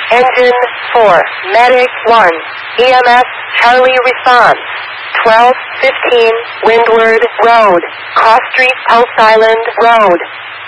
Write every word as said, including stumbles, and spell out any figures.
Engine four, Medic one, E M S, Charlie response. twelve fifteen, Windward Road, Cross Street, Post Island Road.